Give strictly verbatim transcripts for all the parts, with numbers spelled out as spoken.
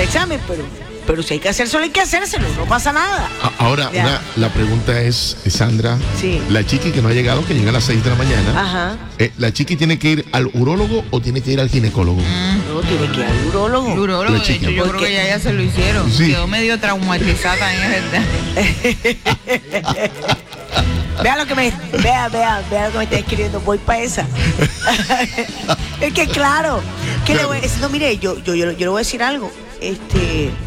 examen, pero, pero si hay que hacérselo, hay que hacérselo, no pasa nada. Ahora, una, la pregunta es, Sandra, sí. la chiqui que no ha llegado, que llega a las seis de la mañana, Ajá. Eh, ¿la chiqui tiene que ir al urólogo o tiene que ir al ginecólogo? Mm. No, tiene que ir al urólogo. El urólogo, de hecho, yo creo que ya, ya se lo hicieron. Sí. Quedó medio traumatizada en verdad. Vea lo que me, vea, vea, vea lo que me está escribiendo, voy para esa. Es que claro, que le voy a decir, no, mire, yo, yo, yo, yo le voy a decir algo. Este, eh,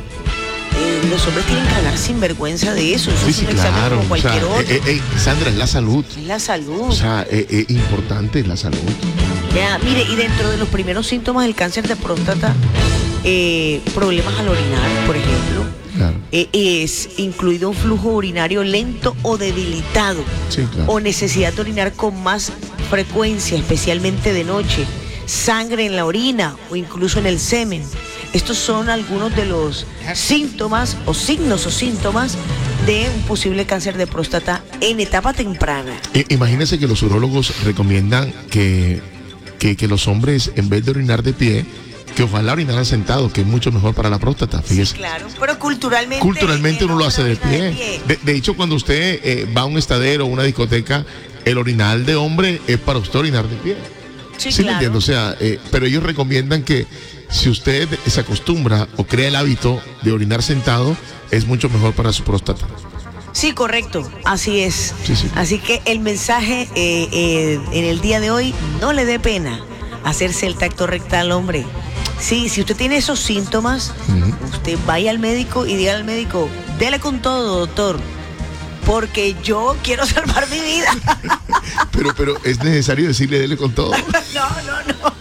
los hombres tienen que hablar sin vergüenza de eso. Eso Sí, es sí, un examen claro. como cualquier O sea, otro. eh, eh, Sandra, es la salud. Es la salud. O sea, es eh, eh, importante es la salud. Ya, mire, y dentro de los primeros síntomas del cáncer de próstata, eh, problemas al orinar, por ejemplo, Claro. eh, es incluido un flujo urinario lento o debilitado, Sí, claro. o necesidad de orinar con más frecuencia, especialmente de noche, sangre en la orina o incluso en el semen. Estos son algunos de los síntomas o signos o síntomas de un posible cáncer de próstata en etapa temprana. I- Imagínense que los urólogos recomiendan que, que, que los hombres, en vez de orinar de pie, que ojalá orinaran sentados, que es mucho mejor para la próstata, fíjese. Sí, claro, pero culturalmente... Culturalmente uno lo hace de orina pie. De, de hecho, cuando usted eh, va a un estadero o una discoteca, el orinal de hombre es para usted orinar de pie. Sí, Sí, me claro. entiendo. O sea, eh, pero ellos recomiendan que si usted se acostumbra o crea el hábito de orinar sentado, es mucho mejor para su próstata. Sí, correcto, así es. Sí, sí. Así que el mensaje eh, eh, en el día de hoy, no le dé pena hacerse el tacto rectal, hombre. Sí, si usted tiene esos síntomas, Ujú. usted vaya al médico y diga al médico, dele con todo, doctor, porque yo quiero salvar mi vida. Pero, pero es necesario decirle, dele con todo. No, no, no.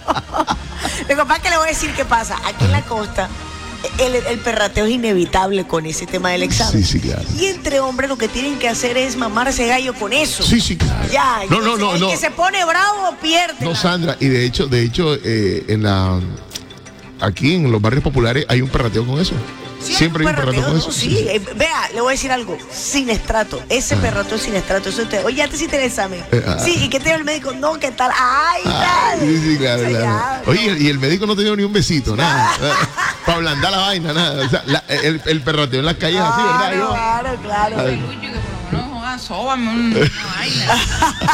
Lo que pasa es que le voy a decir qué pasa. Aquí en la costa, el, el perrateo es inevitable con ese tema del examen. Sí, sí, claro. Y entre hombres lo que tienen que hacer es mamarse gallo con eso. Sí, sí, claro. Ya, No, no, entonces, no, el no. que se pone bravo pierde. No, Sandra, y de hecho, de hecho, eh, en la aquí en los barrios populares hay un perrateo con eso. Sí, Siempre hay un perrateo con no, eso. Sí, eh, vea, le voy a decir algo. Sin estrato. Ese perrateo es sin estrato. Eso te, oye, ya te hiciste el examen. Eh, ah. Sí, ¿y qué te dio el médico? No, ¿qué tal? Ay, Ah, tal. sí, sí, claro, O sea, claro. ya, Oye, y el médico no te dio ni un besito, nada. Para ablandar la vaina, nada. O sea, la- el, el perrateo en las calles no. así, ¿verdad? Yo- Claro, claro, A ver. claro. Uy, que por lo menos joda, sóbame un- una vaina.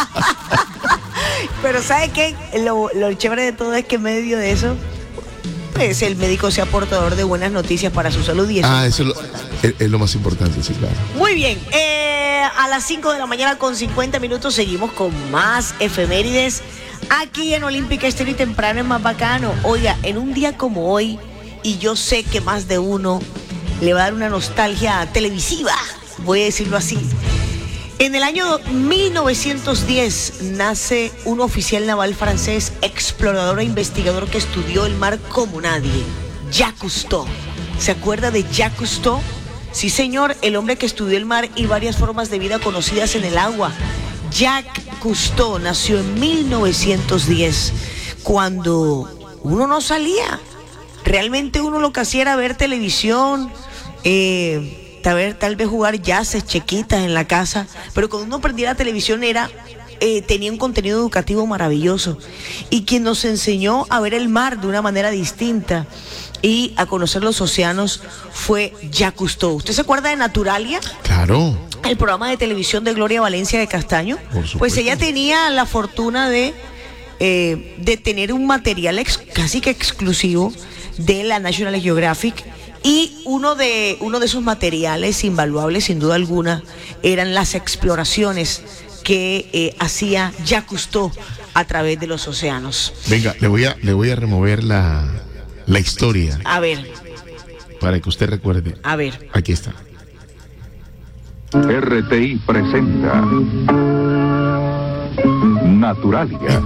Pero ¿sabe qué? Lo, lo chévere de todo es que en medio de eso, pues el médico sea portador de buenas noticias para su salud y eso. Ah, eso es lo, es, es lo más importante, sí, claro. Muy bien, eh, a las cinco de la mañana con cincuenta minutos seguimos con más efemérides aquí en Olímpica Estéreo y temprano es más bacano. Oiga, en un día como hoy, y yo sé que más de uno le va a dar una nostalgia televisiva, voy a decirlo así. En el año mil novecientos diez nace un oficial naval francés, explorador e investigador que estudió el mar como nadie, Jacques Cousteau. ¿Se acuerda de Jacques Cousteau? Sí, señor, el hombre que estudió el mar y varias formas de vida conocidas en el agua. Jacques Cousteau nació en mil novecientos diez, cuando uno no salía. Realmente uno lo que hacía era ver televisión, eh... Tal vez, tal vez jugar yaces, chequitas en la casa, pero cuando uno prendía la televisión era, eh, tenía un contenido educativo maravilloso. Y quien nos enseñó a ver el mar de una manera distinta y a conocer los océanos fue Jacques Cousteau. ¿Usted se acuerda de Naturalia? Claro. El programa de televisión de Gloria Valencia de Castaño. Por supuesto. Pues ella tenía la fortuna de, eh, de tener un material ex, casi que exclusivo de la National Geographic. Y uno de, uno de esos materiales invaluables, sin duda alguna, eran las exploraciones que eh, hacía Jacques Cousteau a través de los océanos. Venga, le voy a, le voy a remover la, la historia A ver, para que usted recuerde. a ver. Aquí está. R T I presenta Naturalia.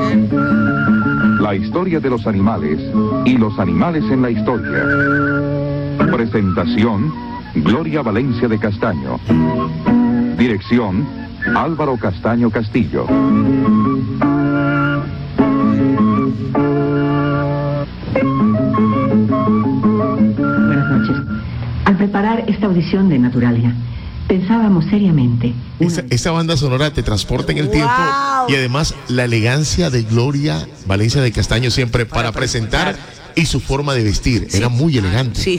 La historia de los animales y los animales en la historia. Presentación, Gloria Valencia de Castaño. Dirección, Álvaro Castaño Castillo. Buenas noches. Al preparar esta audición de Naturalia, pensábamos seriamente. Esa, esa banda sonora te transporta en el tiempo ¡Wow! y además la elegancia de Gloria Valencia de Castaño siempre para, Para presentar presentar. y su forma de vestir. Era muy elegante. Sí,